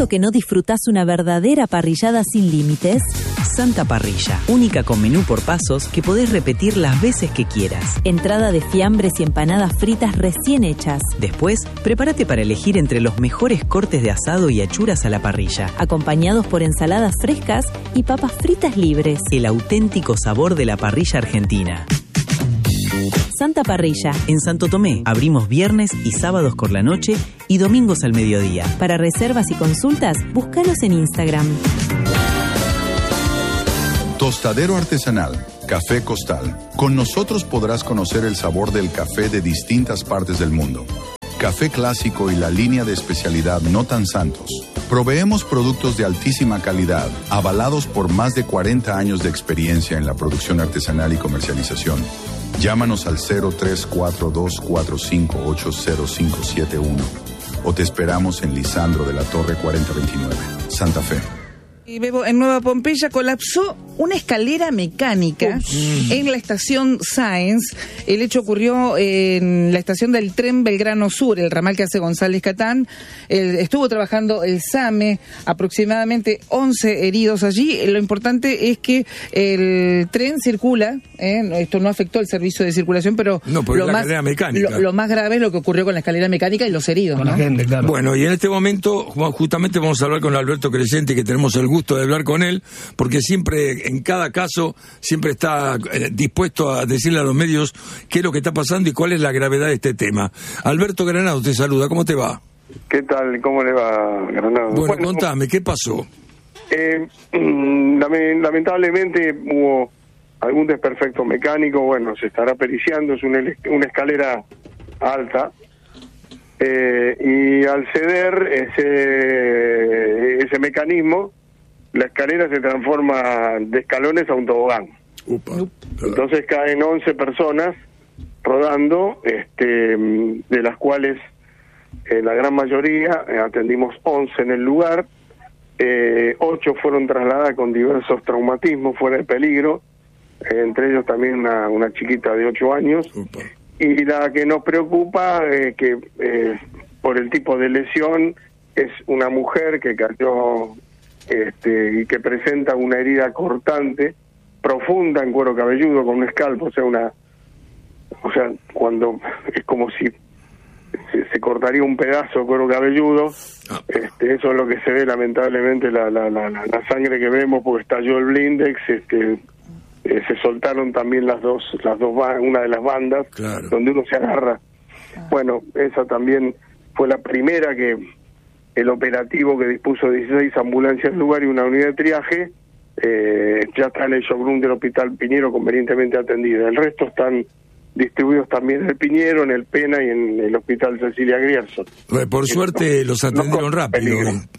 momento que no disfrutás una verdadera parrillada sin límites? Santa Parrilla, única con menú por pasos que podés repetir las veces que quieras. Entrada de fiambres y empanadas fritas recién hechas. Después, prepárate para elegir entre los mejores cortes de asado y achuras a la parrilla, acompañados por ensaladas frescas y papas fritas libres. El auténtico sabor de la parrilla argentina. Santa Parrilla. En Santo Tomé, abrimos viernes y sábados por la noche y domingos al mediodía. Para reservas y consultas, búscanos en Instagram. Tostadero artesanal, Café Costal. Con nosotros podrás conocer el sabor del café de distintas partes del mundo. Café clásico y la línea de especialidad No Tan Santos. Proveemos productos de altísima calidad, avalados por más de 40 años de experiencia en la producción artesanal y comercialización. Llámanos al 034245805571 o te esperamos en Lisandro de la Torre 4029, Santa Fe. Y Bebo, en Nueva Pompeya colapsó una escalera mecánica en la estación Sáenz. El hecho ocurrió en la estación del tren Belgrano Sur, el ramal que hace González Catán. Estuvo trabajando el SAME, aproximadamente 11 heridos allí. Lo importante es que el tren circula, esto no afectó el servicio de circulación, pero no, lo más grave es lo que ocurrió con la escalera mecánica y los heridos, con la gente, claro. Bueno, y en este momento justamente vamos a hablar con Alberto Crescenti, que tenemos el gusto de hablar con él, porque siempre, en cada caso, siempre está dispuesto a decirle a los medios qué es lo que está pasando y cuál es la gravedad de este tema. Alberto Granado te saluda, ¿cómo te va? ¿Qué tal? ¿Cómo le va, Granado? Bueno, contame, ¿qué pasó? Lamentablemente hubo algún desperfecto mecánico, bueno, se estará periciando, es una escalera alta, y al ceder ese mecanismo, la escalera se transforma de escalones a un tobogán. Entonces caen 11 personas rodando, de las cuales la gran mayoría, atendimos 11 en el lugar, 8 fueron trasladadas con diversos traumatismos fuera de peligro, entre ellos también una chiquita de 8 años. Y la que nos preocupa, que por el tipo de lesión, es una mujer que cayó y que presenta una herida cortante, profunda en cuero cabelludo, con un escalpo, o sea, cuando es como si se cortaría un pedazo de cuero cabelludo. Eso es lo que se ve, lamentablemente, la sangre que vemos, porque estalló el blindex, se soltaron también las dos una de las bandas, claro, donde uno se agarra. Bueno, esa también fue la primera el operativo que dispuso 16 ambulancias al lugar y una unidad de triaje, ya está en el showroom del Hospital Piñero convenientemente atendida. El resto están distribuidos también en el Piñero, en el Pena y en el Hospital Cecilia Grierson. Por suerte los atendieron rápido.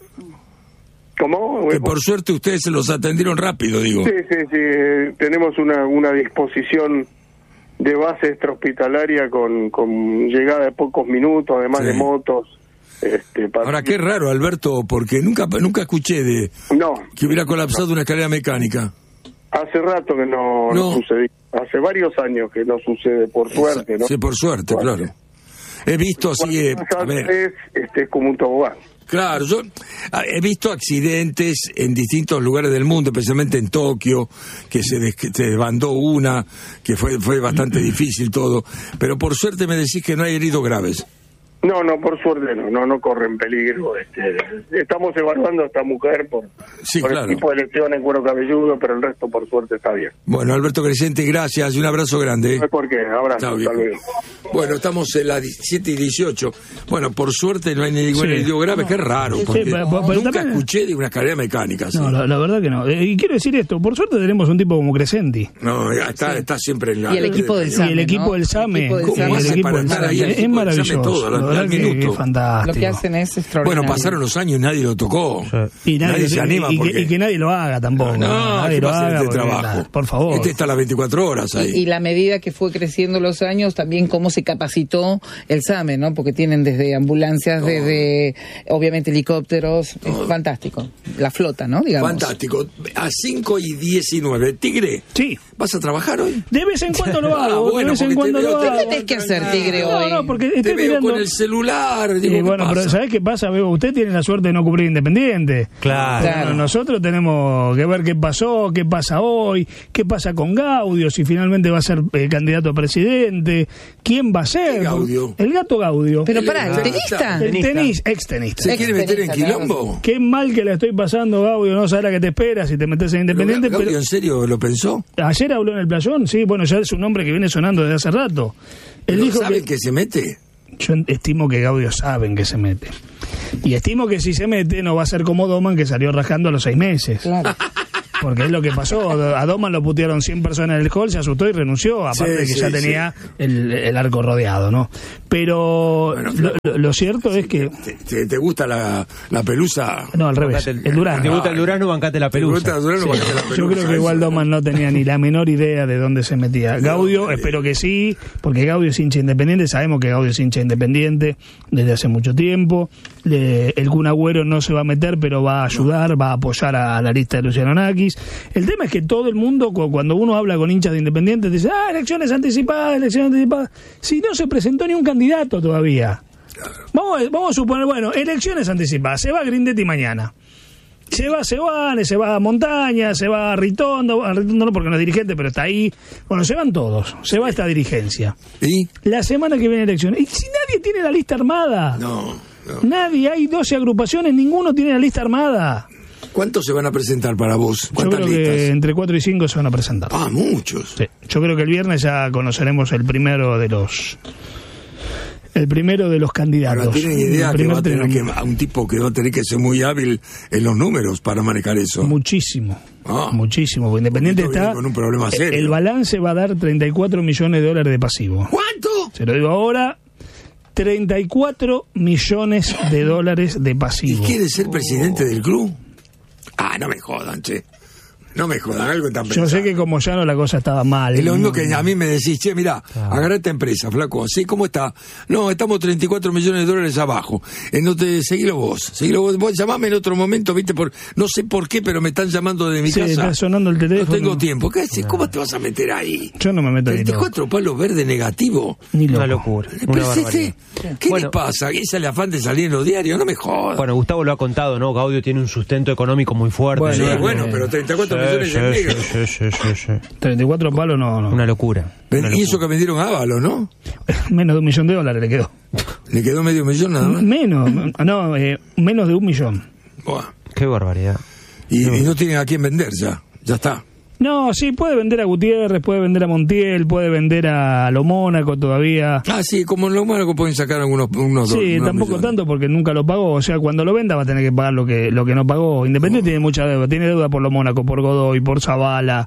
¿Cómo? Que por suerte ustedes se los atendieron rápido, digo. Sí. Tenemos una disposición de base extrahospitalaria con llegada de pocos minutos, además de motos. Ahora, qué raro, Alberto, porque nunca escuché que hubiera colapsado una escalera mecánica. Hace rato que no sucedió. Hace varios años que no sucede, por suerte, ¿no? Sí, por suerte, claro. He visto así... es como un tobogán. Claro, yo he visto accidentes en distintos lugares del mundo, especialmente en Tokio, que se desbandó una, que fue bastante difícil todo, pero por suerte me decís que no hay heridos graves. No, por suerte no corren peligro. Estamos evaluando a esta mujer por el tipo de lesión en cuero cabelludo, pero el resto por suerte está bien. Bueno, Alberto Crescenti, gracias y un abrazo grande. No es por qué, abrazo. Chao, bueno, estamos en las 7:18. Bueno, por suerte no hay ningún herido grave, que es raro, porque nunca escuché de una escalera mecánica. ¿Sí? No, la verdad que no. Y quiero decir esto, por suerte tenemos un tipo como Crescenti. No, está siempre en la... Y el equipo del SAME, y el equipo del SAME. ¿Cómo hace para estar ahí? Es maravilloso. Minuto. Fantástico. Lo que hacen es extraordinario. Bueno, pasaron los años y nadie lo tocó. Y nadie se anima. Y que nadie lo haga tampoco. Nadie lo haga este trabajo. Por favor. Este está a las 24 horas ahí. Y la medida que fue creciendo los años, también cómo se capacitó el SAME, ¿no? Porque tienen desde ambulancias, desde obviamente helicópteros. Es fantástico. La flota, ¿no? Digamos. Fantástico. A 5:19. Tigre. Sí. ¿Vas a trabajar hoy? De vez en cuando lo hago. Bueno, de vez en cuando lo hago. ¿Qué tenés que hacer, Tigre, hoy? No, porque estoy te veo mirando... con el celular. Digo, Y bueno, pero ¿sabés qué pasa, Bebo? Usted tiene la suerte de no cubrir Independiente. Claro. Bueno, nosotros tenemos que ver qué pasó, qué pasa hoy, qué pasa con Gaudio, si finalmente va a ser candidato a presidente, quién va a ser. ¿Qué Gaudio? El gato Gaudio. Pero pará, ¿el tenista? El ex-tenista. ¿Se quiere meter en quilombo? Qué mal que la estoy pasando, Gaudio, no sabes la que te espera si te metes en Independiente. Gaudio, pero ¿en serio lo pensó? ayer habló en el playón, sí, bueno, ya es un nombre que viene sonando desde hace rato. Él ¿No dijo saben que se mete? yo estimo que Gaudio sabe en qué se mete. Y estimo que si se mete no va a ser como Doman, que salió rajando a los 6 meses. Claro. Porque es lo que pasó. A Doman lo putearon 100 personas en el hall, se asustó y renunció. Aparte de que ya tenía el arco rodeado, ¿no? Pero bueno, lo cierto es que... ¿Te gusta la pelusa? No, al revés. El Durazno. ¿Te gusta el Durazno? Bancate la pelusa. ¿Te gusta el Durazno? Bancate la pelusa. Yo creo que igual Doman no tenía ni la menor idea de dónde se metía. Gaudio, espero que sí, porque Gaudio es hincha independiente. Sabemos que Gaudio es hincha independiente desde hace mucho tiempo. El Kun Agüero no se va a meter, pero va a ayudar, va a apoyar a la lista de Luciano Nakis. El tema es que todo el mundo, cuando uno habla con hinchas de Independiente, dice, elecciones anticipadas. Si no se presentó ni un candidato todavía. Vamos a suponer, bueno, elecciones anticipadas. Se va Grindetti mañana. Se va Sebane, se va a Montaña, se va a Ritondo no porque no es dirigente, pero está ahí. Bueno, se van todos, se va esta dirigencia. ¿Y? La semana que viene elecciones. ¿Y si nadie tiene la lista armada? No. Nadie, hay 12 agrupaciones, ninguno tiene la lista armada. ¿Cuántos se van a presentar para vos? Yo ¿Cuántas creo listas? que entre 4 y 5 se van a presentar. Muchos. Sí. Yo creo que el viernes ya conoceremos el primero de los candidatos. Ahora, ¿tienen idea El que va primer a tener trinomio. a un tipo que va a tener que ser muy hábil en los números para manejar eso? Muchísimo. Ah. Muchísimo. Porque Independiente Porque esto está... viene con un problema serio. El balance va a dar 34 millones de dólares de pasivo. ¿Cuánto? Se lo digo ahora... 34 millones de dólares de ¿Y pasivo. quiere ser presidente del club? No me jodan, che. No me jodan, algo tan Yo sé que como ya no la cosa estaba mal. Es lo mismo que a mí me decís, che, mirá, agarrá esta empresa, flaco. ¿Sí? ¿Cómo está? No, estamos 34 millones de dólares abajo. Seguilo vos. Vos llamame en otro momento, viste, no sé por qué, pero me están llamando de mi casa. Está sonando el teléfono. No tengo tiempo. ¿Cómo te vas a meter ahí? Yo no me meto ni 34 palos verdes negativos. Ni loco. Una locura. Una Pero barbaridad. ¿Qué Bueno, le pasa? ¿Esa es el afán de salir en los diarios? No me jodas. Bueno, Gustavo lo ha contado, ¿no? Gaudio tiene un sustento económico muy fuerte. Bueno, Sí, bueno, pero 34 millones de negros. Sí. 34 palos no. Una locura. Y eso que vendieron a Ábalos, ¿no? Menos de $1 millón le quedó. Le quedó medio millón nada más. Menos de $1 millón. Buah. Qué barbaridad. Y no tienen a quién vender ya. Ya está. No, sí, puede vender a Gutiérrez, puede vender a Montiel, puede vender a Lo Mónaco todavía. Sí, como en Lo Mónaco pueden sacar unos Sí, tampoco millones. tanto porque nunca lo pagó. O sea, cuando lo venda va a tener que pagar lo que no pagó. Independiente tiene mucha deuda. Tiene deuda por Lo Mónaco, por Godoy, por Zavala.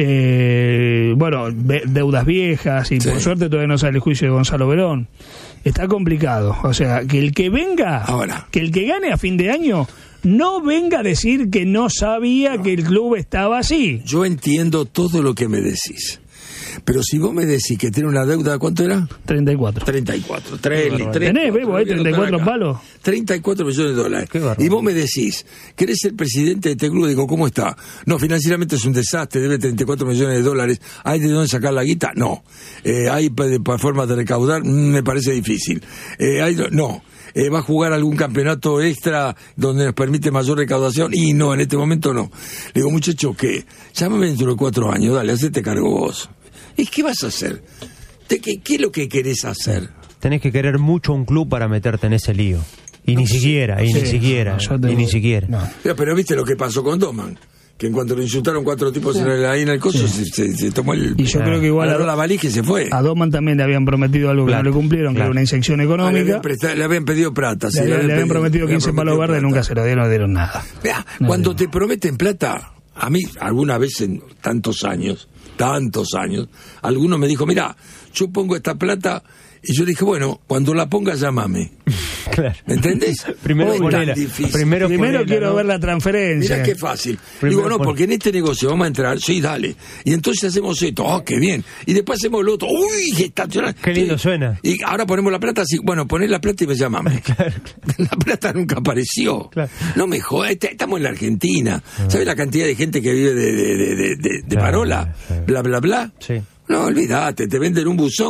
Deudas viejas. Y por suerte todavía no sale el juicio de Gonzalo Verón. Está complicado. O sea, que el que venga, Ahora. que el que gane a fin de año, no venga a decir que no sabía que el club estaba así. Yo entiendo todo lo que me decís. Pero si vos me decís que tiene una deuda, ¿cuánto era? 34. 34. ¿Tenés, Bebo, 34 palos? 34 millones de dólares. Qué barbaridad. Y vos me decís, ¿querés ser presidente de este club? Digo, ¿cómo está? No, financieramente es un desastre, debe 34 millones de dólares. ¿Hay de dónde sacar la guita? No. ¿Hay formas de recaudar? Me parece difícil. No. ¿Va a jugar algún campeonato extra donde nos permite mayor recaudación? Y no, en este momento no. Le digo, muchacho, ¿qué? Llámame dentro de 4 años, dale, hacete cargo vos. ¿Y qué vas a hacer? ¿Qué es lo que querés hacer? Tenés que querer mucho un club para meterte en ese lío. Y ni siquiera. No. Pero viste lo que pasó con Doman, que en cuanto le insultaron 4 tipos ahí en el coso, se tomó Y yo creo que igual agarró la valija y se fue. a Doman también le habían prometido algo que no le cumplieron, que era una inyección económica. Le habían pedido plata. Le habían prometido 15 palos verdes, nunca se lo dieron, no dieron nada. Vea, cuando te prometen plata, a mí alguna vez en tantos años, alguno me dijo, mira, yo pongo esta plata, y yo dije, bueno, cuando la ponga llámame. Claro. ¿Me entendés? Primero Hoy ponela. tan difícil. Primero quiero ver la transferencia. Mirá qué fácil. Primero Digo, no, porque en este negocio vamos a entrar, sí, dale. Y entonces hacemos esto, qué bien. Y después hacemos lo otro, uy, está. Qué lindo suena. Y ahora ponemos la plata, sí, bueno, ponés la plata y me llamame. Claro. La plata nunca apareció. Claro. No me jodas, estamos en la Argentina. ¿Sabes la cantidad de gente que vive de Claro, parola? sí. Bla, bla, bla. Sí. No, olvídate, te venden un buzón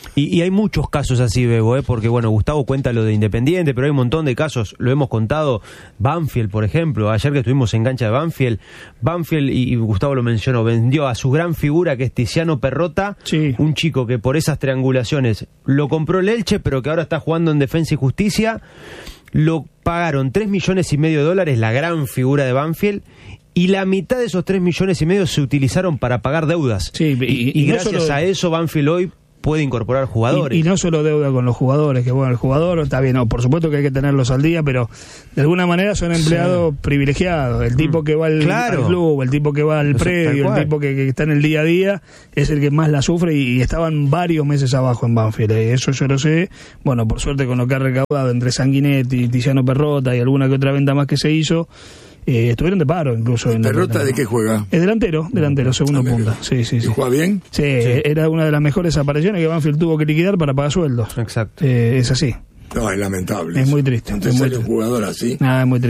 Y hay muchos casos así, Bego, porque bueno, Gustavo cuenta lo de Independiente, pero hay un montón de casos, lo hemos contado. Banfield, por ejemplo, ayer que estuvimos en cancha de Banfield, y Gustavo lo mencionó, vendió a su gran figura que es Tiziano Perrotta, sí, un chico que por esas triangulaciones lo compró el Elche, pero que ahora está jugando en Defensa y Justicia. Lo pagaron $3,5 millones, la gran figura de Banfield, y la mitad de esos $3,5 millones se utilizaron para pagar deudas. Sí, y no gracias solo... a eso Banfield hoy puede incorporar jugadores. Y no solo deuda con los jugadores, que bueno, el jugador está bien, por supuesto que hay que tenerlos al día, pero de alguna manera son empleados privilegiados. El tipo que va al club, el tipo que va al predio, el tipo que está en el día a día, es el que más la sufre y estaban varios meses abajo en Banfield. Eso yo lo sé. Bueno, por suerte con lo que ha recaudado entre Sanguinetti, Tiziano Perrotta y alguna que otra venta más que se hizo, estuvieron de paro incluso. ¿Perrotta de qué juega? Es delantero, segundo punta. Sí. ¿Juega bien? Sí, era una de las mejores apariciones que Banfield tuvo que liquidar para pagar sueldos. Exacto. Es así. No, es lamentable. Es muy triste. Entonces sale un jugador así. Nada, es muy triste.